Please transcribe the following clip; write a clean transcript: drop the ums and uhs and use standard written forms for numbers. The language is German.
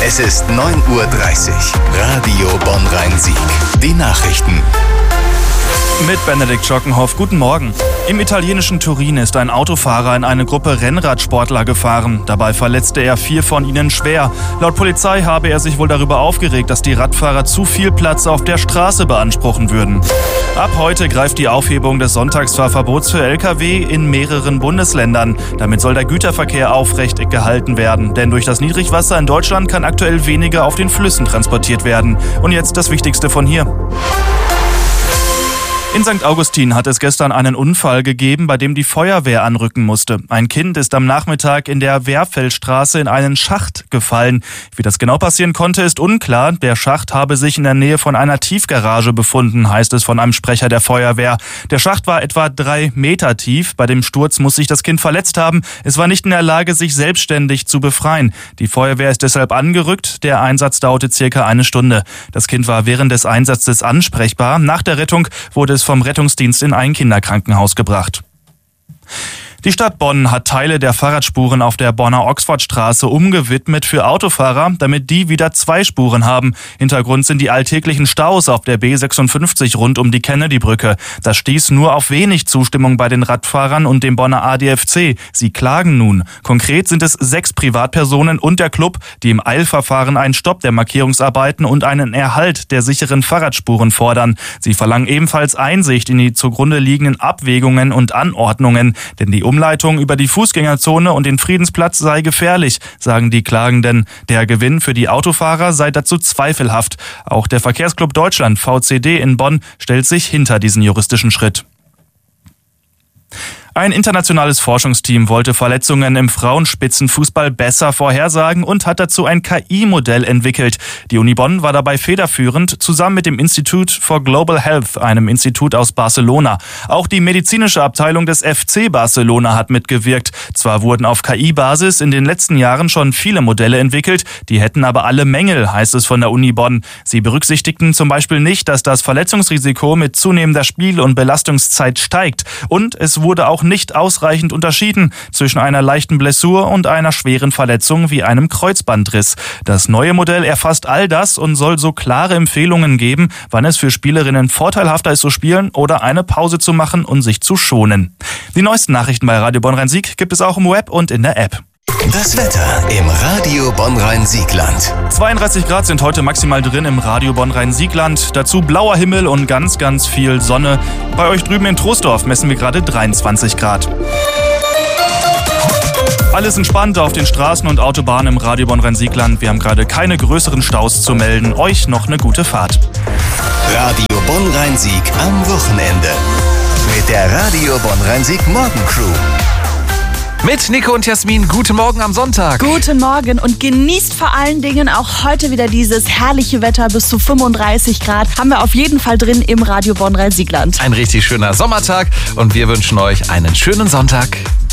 Es ist 9:30 Uhr. Radio Bonn-Rhein-Sieg. Die Nachrichten. Mit Benedikt Schockenhoff, guten Morgen. Im italienischen Turin ist ein Autofahrer in eine Gruppe Rennradsportler gefahren. Dabei verletzte er 4 von ihnen schwer. Laut Polizei habe er sich wohl darüber aufgeregt, dass die Radfahrer zu viel Platz auf der Straße beanspruchen würden. Ab heute greift die Aufhebung des Sonntagsfahrverbots für Lkw in mehreren Bundesländern. Damit soll der Güterverkehr aufrecht gehalten werden. Denn durch das Niedrigwasser in Deutschland kann aktuell weniger auf den Flüssen transportiert werden. Und jetzt das Wichtigste von hier. In St. Augustin hat es gestern einen Unfall gegeben, bei dem die Feuerwehr anrücken musste. Ein Kind ist am Nachmittag in der Wehrfeldstraße in einen Schacht gefallen. Wie das genau passieren konnte, ist unklar. Der Schacht habe sich in der Nähe von einer Tiefgarage befunden, heißt es von einem Sprecher der Feuerwehr. Der Schacht war etwa 3 Meter tief. Bei dem Sturz muss sich das Kind verletzt haben. Es war nicht in der Lage, sich selbstständig zu befreien. Die Feuerwehr ist deshalb angerückt. Der Einsatz dauerte circa 1 Stunde. Das Kind war während des Einsatzes ansprechbar. Nach der Rettung wurde es vom Rettungsdienst in ein Kinderkrankenhaus gebracht. Die Stadt Bonn hat Teile der Fahrradspuren auf der Bonner Oxfordstraße umgewidmet für Autofahrer, damit die wieder 2 Spuren haben. Hintergrund sind die alltäglichen Staus auf der B56 rund um die Kennedy-Brücke. Das stieß nur auf wenig Zustimmung bei den Radfahrern und dem Bonner ADFC. Sie klagen nun. Konkret sind es 6 Privatpersonen und der Club, die im Eilverfahren einen Stopp der Markierungsarbeiten und einen Erhalt der sicheren Fahrradspuren fordern. Sie verlangen ebenfalls Einsicht in die zugrunde liegenden Abwägungen und Anordnungen, denn die Umleitung über die Fußgängerzone und den Friedensplatz sei gefährlich, sagen die Klagenden. Der Gewinn für die Autofahrer sei dazu zweifelhaft. Auch der Verkehrsclub Deutschland, VCD in Bonn, stellt sich hinter diesen juristischen Schritt. Ein internationales Forschungsteam wollte Verletzungen im Frauenspitzenfußball besser vorhersagen und hat dazu ein KI-Modell entwickelt. Die Uni Bonn war dabei federführend, zusammen mit dem Institute for Global Health, einem Institut aus Barcelona. Auch die medizinische Abteilung des FC Barcelona hat mitgewirkt. Zwar wurden auf KI-Basis in den letzten Jahren schon viele Modelle entwickelt, die hätten aber alle Mängel, heißt es von der Uni Bonn. Sie berücksichtigten zum Beispiel nicht, dass das Verletzungsrisiko mit zunehmender Spiel- und Belastungszeit steigt. Und es wurde auch nicht ausreichend unterschieden zwischen einer leichten Blessur und einer schweren Verletzung wie einem Kreuzbandriss. Das neue Modell erfasst all das und soll so klare Empfehlungen geben, wann es für Spielerinnen vorteilhafter ist zu spielen oder eine Pause zu machen und sich zu schonen. Die neuesten Nachrichten bei Radio Bonn-Rhein-Sieg gibt es auch im Web und in der App. Das Wetter im Radio Bonn-Rhein-Siegland. 32 Grad sind heute maximal drin im Radio Bonn-Rhein-Siegland. Dazu blauer Himmel und ganz, ganz viel Sonne. Bei euch drüben in Troisdorf messen wir gerade 23 Grad. Alles entspannt auf den Straßen und Autobahnen im Radio Bonn-Rhein-Siegland. Wir haben gerade keine größeren Staus zu melden. Euch noch eine gute Fahrt. Radio Bonn-Rhein-Sieg am Wochenende. Mit der Radio Bonn-Rhein-Sieg Morgencrew. Mit Nico und Jasmin, guten Morgen am Sonntag. Guten Morgen und genießt vor allen Dingen auch heute wieder dieses herrliche Wetter. Bis zu 35 Grad haben wir auf jeden Fall drin im Radio Bonn-Rhein-Siegland. Ein richtig schöner Sommertag und wir wünschen euch einen schönen Sonntag.